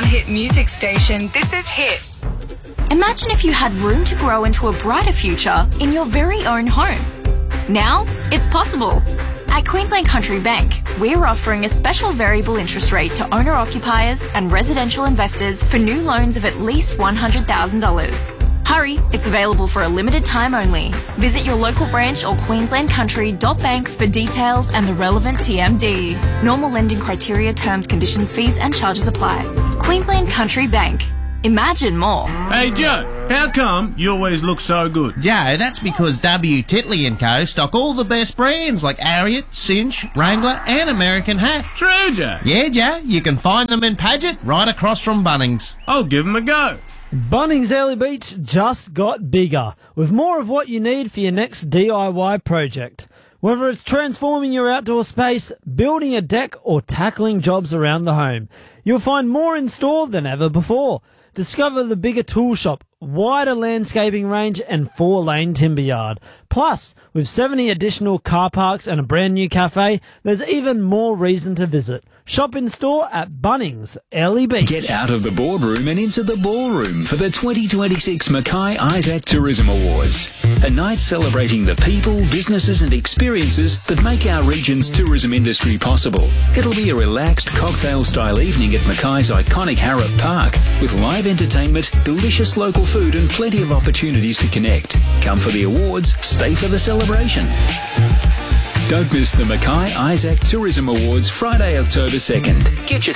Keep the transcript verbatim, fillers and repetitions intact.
one hit music station, this is Hit. Imagine if you had room to grow into a brighter future in your very own home. Now, it's possible. At Queensland Country Bank, we're offering a special variable interest rate to owner-occupiers and residential investors for new loans of at least one hundred thousand dollars. Hurry, it's available for a limited time only. Visit your local branch or queensland country dot bank for details and the relevant T M D. Normal lending criteria, terms, conditions, fees and charges apply. Queensland Country Bank. Imagine more. Hey Joe, how come you always look so good? Joe, that's because W. Titley and Co. stock all the best brands like Ariat, Cinch, Wrangler and American Hat. True, Joe? Yeah, Joe, you can find them in Paget right across from Bunnings. I'll give them a go. Bunnings Early Beach just got bigger, with more of what you need for your next D I Y project. Whether it's transforming your outdoor space, building a deck or tackling jobs around the home, you'll find more in store than ever before. Discover the bigger tool shop, wider landscaping range and four-lane timber yard. Plus, with seventy additional car parks and a brand new cafe, there's even more reason to visit. Shop in store at Bunnings Early Beach. Get out of the boardroom and into the ballroom for the twenty twenty-six Mackay Isaac Tourism Awards. A night celebrating the people, businesses and experiences that make our region's tourism industry possible. It'll be a relaxed cocktail-style evening at Mackay's iconic Harrop Park with live entertainment, delicious local food and plenty of opportunities to connect. Come for the awards, stay for the celebration. Don't miss the Mackay Isaac Tourism Awards Friday, October second. Get your